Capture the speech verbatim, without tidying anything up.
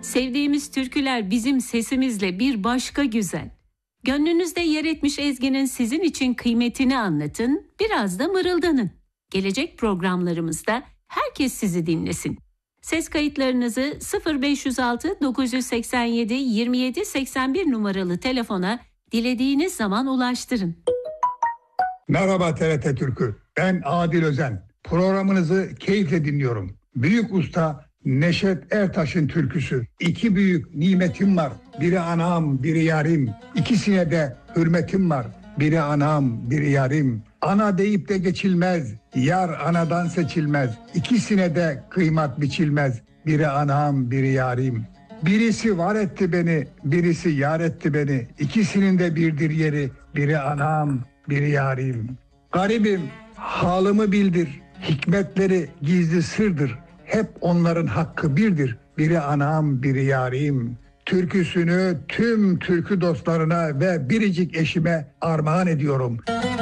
Sevdiğimiz türküler bizim sesimizle bir başka güzel. Gönlünüzde yer etmiş ezginin sizin için kıymetini anlatın, biraz da mırıldanın. Gelecek programlarımızda herkes sizi dinlesin. Ses kayıtlarınızı sıfır beş yüz altı dokuz yüz seksen yedi yirmi yedi seksen bir numaralı telefona dilediğiniz zaman ulaştırın. Merhaba T R T Türkü. Ben Adil Özen. Programınızı keyifle dinliyorum. Büyük usta Neşet Ertaş'ın türküsü. İki büyük nimetim var. Biri anam, biri yarim. İkisine de hürmetim var. Biri anam, biri yarim. Ana deyip de geçilmez. Yar anadan seçilmez. İkisine de kıymat biçilmez. Biri anam, biri yarim. Birisi var etti beni, birisi yar etti beni. İkisinin de birdir yeri. Biri anam, biri yarim. Garibim, halımı bildir. Hikmetleri gizli sırdır. Hep onların hakkı birdir. Biri anam, biri yarim. Türküsünü tüm türkü dostlarına ve biricik eşime armağan ediyorum.